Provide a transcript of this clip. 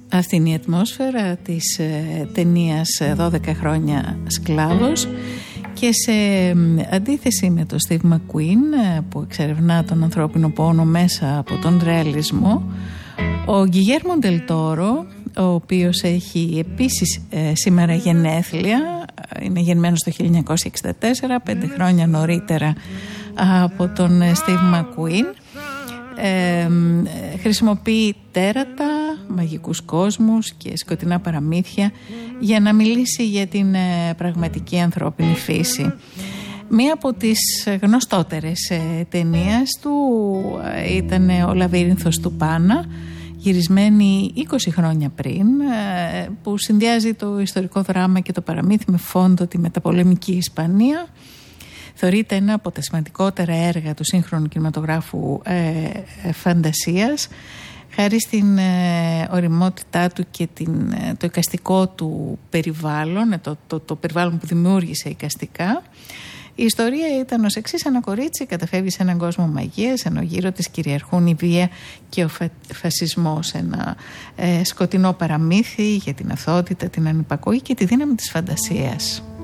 Αυτή είναι η ατμόσφαιρα της ταινίας 12 χρόνια σκλάβος, και σε αντίθεση με τον Steve McQueen που εξερευνά τον ανθρώπινο πόνο μέσα από τον ρεαλισμό, ο Γκιγέρμο Ντελ Τόρο, ο οποίος έχει επίσης σήμερα γενέθλια, είναι γεννημένος το 1964, 5 χρόνια νωρίτερα από τον Steve McQueen, χρησιμοποιεί τέρατα, μαγικούς κόσμους και σκοτεινά παραμύθια για να μιλήσει για την πραγματική ανθρώπινη φύση. Μία από τις γνωστότερες ταινίες του ήταν ο Λαβύρινθος του Πάνα, γυρισμένη 20 χρόνια πριν, που συνδυάζει το ιστορικό δράμα και το παραμύθι με φόντο τη μεταπολεμική Ισπανία. Θεωρείται ένα από τα σημαντικότερα έργα του σύγχρονου κινηματογράφου φαντασίας, χάρη στην ωριμότητά του και το εικαστικό του περιβάλλον, το περιβάλλον που δημιούργησε εικαστικά. Η ιστορία ήταν ως εξής: ένα κορίτσι καταφεύγει σε έναν κόσμο μαγείας, ενώ γύρω της κυριαρχούν η βία και ο φασισμός. Ένα σκοτεινό παραμύθι για την αθωότητα, την ανυπακοή και τη δύναμη της φαντασίας.